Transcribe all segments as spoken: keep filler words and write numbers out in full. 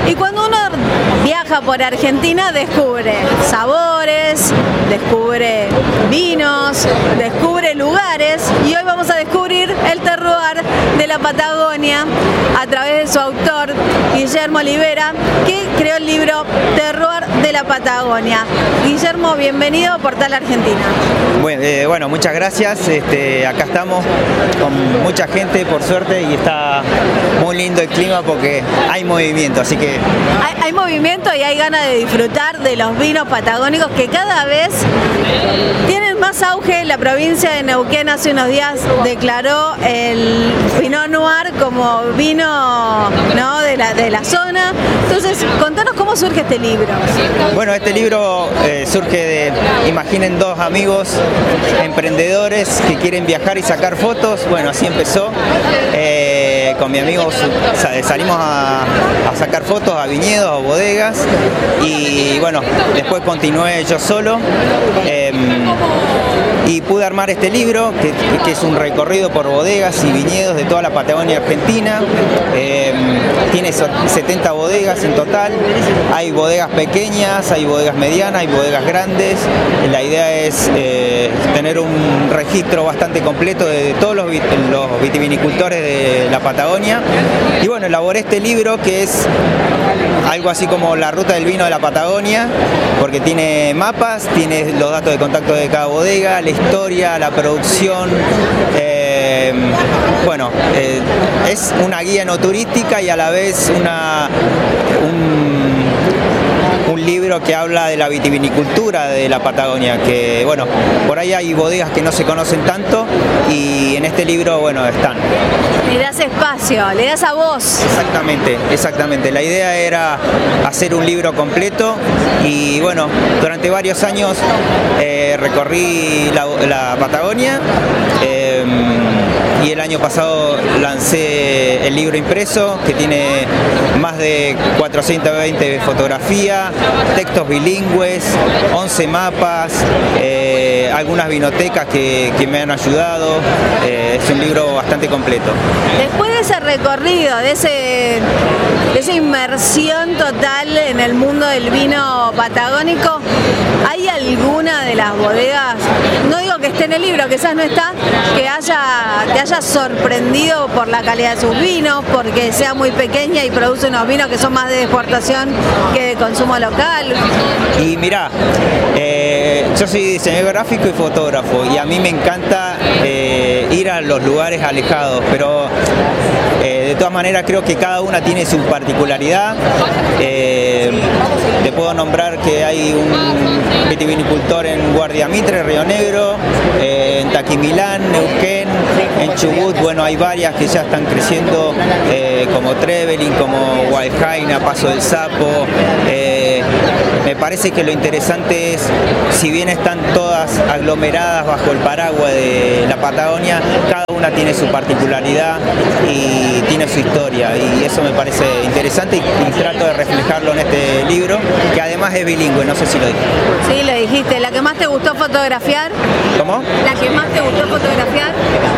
Y cuando uno viaja por Argentina descubre sabores, descubre vinos, descubre lugares, y hoy vamos a descubrir el terroir de la Patagonia a través de su autor, Guillermo Olivera, que creó el libro Terroir de la Patagonia. Guillermo, bienvenido a Portal Argentina. Bueno, eh, bueno muchas gracias. Este, acá estamos con mucha gente, por suerte, y está muy lindo el clima porque hay movimiento, así que... Hay, hay movimiento y hay ganas de disfrutar de los vinos patagónicos que cada vez tienen más auge. La provincia de Neuquén hace unos días declaró el Pinot Noir como vino, ¿no?, de la, de la zona. Entonces, contanos cómo surge este libro. Bueno, este libro eh, surge de, imaginen, dos amigos emprendedores que quieren viajar y sacar fotos. Bueno, así empezó. Eh, con mi amigo salimos a, a sacar fotos a viñedos, a bodegas, y bueno, después continué yo solo. Eh, y pude armar este libro que, que es un recorrido por bodegas y viñedos de toda la Patagonia Argentina. Eh, tiene setenta bodegas en total, hay bodegas pequeñas, hay bodegas medianas, hay bodegas grandes. La idea es eh, tener un registro bastante completo de todos los, los vitivinicultores de la Patagonia. Y bueno, elaboré este libro que es algo así como la ruta del vino de la Patagonia, porque tiene mapas, tiene los datos de contacto de cada bodega, la historia, la producción. Eh, bueno, eh, es una guía no turística y a la vez una, un, un libro que habla de la vitivinicultura de la Patagonia, que bueno, por ahí hay bodegas que no se conocen tanto y en este libro, bueno, están. Le das espacio, le das a voz. Exactamente, exactamente. La idea era hacer un libro completo y bueno, durante varios años eh, recorrí la, la Patagonia. Eh, Y el año pasado lancé el libro impreso, que tiene más de cuatrocientas veinte fotografías, textos bilingües, once mapas, eh, algunas vinotecas que, que me han ayudado. Eh, es un libro bastante completo. Después de ese recorrido, de, ese, de esa inmersión total en el mundo del vino patagónico, ¿hay alguna de las bodegas, no digo que esté en el libro, quizás no está, que haya, te haya sorprendido por la calidad de sus vinos, porque sea muy pequeña y produce unos vinos que son más de exportación que de consumo local? Y mirá, eh, yo soy diseñador gráfico y fotógrafo y a mí me encanta eh, ir a los lugares alejados, pero eh, de todas maneras creo que cada una tiene su particularidad. Eh, te puedo nombrar que hay un vitivinicultor en Guardia Mitre, Río Negro, eh, en Taquimilán, Neuquén, en Chubut. Bueno, hay varias que ya están creciendo, eh, como Trevelin, como Huaycaina, Paso del Sapo. Eh, me parece que lo interesante es, si bien están todas aglomeradas bajo el paraguas de la Patagonia, cada una tiene su particularidad y tiene su historia, y eso me parece interesante y, y trato de reflejarlo en este libro, que además es bilingüe, no sé si lo dije. Sí, lo dijiste. ¿La que más te gustó fotografiar? ¿Cómo? ¿La que más te gustó fotografiar?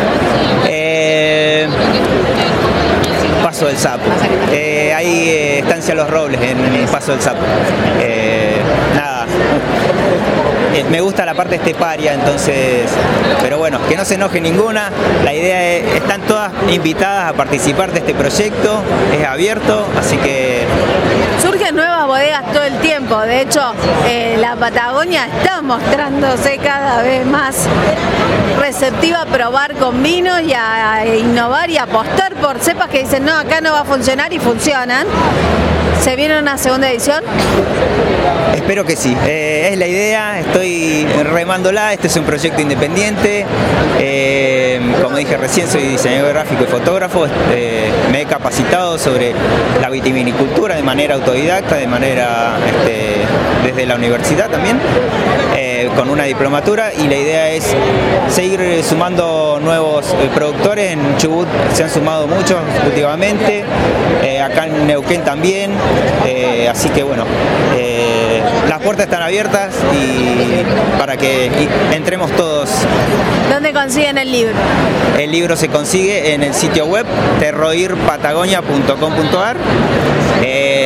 Eh... Paso del Sapo. Eh, hay eh, Estancia Los Robles en, en Paso del Sapo. Eh, nada. Eh, me gusta la parte esteparia, entonces, pero bueno, que no se enoje ninguna. La idea es, están todas invitadas a participar de este proyecto, es abierto, así que... Surgen nuevas bodegas todo el tiempo. De hecho, eh, la Patagonia está mostrándose cada vez más receptiva a probar con vinos y a, a innovar y a apostar por cepas que dicen, no, acá no va a funcionar, y funcionan. ¿Se viene una segunda edición? Espero que sí, eh, es la idea, estoy remándola. Este es un proyecto independiente, eh, como dije recién, soy diseñador gráfico y fotógrafo. Eh, me he capacitado sobre la vitivinicultura de manera autodidacta, de manera este, desde la universidad también, eh, con una diplomatura, y la idea es seguir sumando nuevos eh, productores. En Chubut se han sumado muchos últimamente, eh, acá en Neuquén también, eh, así que bueno, eh, las puertas están abiertas y para que y entremos todos. ¿Dónde consiguen el libro? El libro se consigue en el sitio web terroir patagonia punto com punto ar. Eh,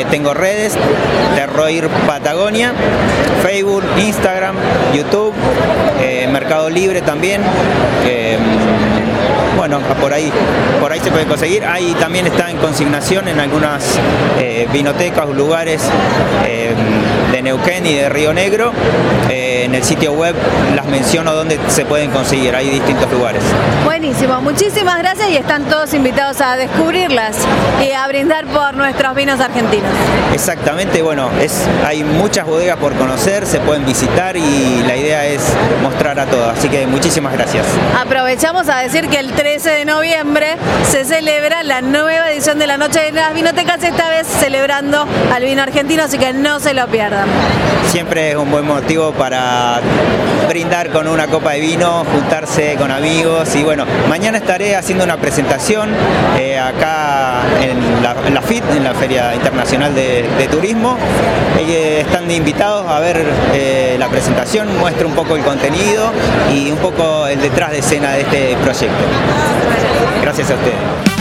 Eh, tengo redes, Terroir Patagonia, Facebook, Instagram, YouTube, eh, Mercado Libre también. Eh, bueno, por ahí, por ahí se puede conseguir. Ahí también está en consignación en algunas eh, vinotecas o lugares eh, de Neuquén y de Río Negro. Eh, en el sitio web las menciono donde se pueden conseguir, hay distintos lugares. Buenísimo, muchísimas gracias y están todos invitados a descubrirlas y a brindar por nuestros vinos argentinos. Exactamente, bueno, es, hay muchas bodegas por conocer, se pueden visitar y la idea es mostrar a todos, así que muchísimas gracias. Aprovechamos a decir que el trece de noviembre se celebra la nueva edición de la Noche de las Vinotecas, esta vez celebrando al vino argentino, así que no se lo pierdan. Siempre es un buen motivo para brindar con una copa de vino, juntarse con amigos y bueno, mañana estaré haciendo una presentación eh, acá en la, en la F I T, en la Feria Internacional de, de Turismo. Eh, están invitados a ver eh, la presentación, muestro un poco el contenido y un poco el detrás de escena de este proyecto. Gracias a ustedes.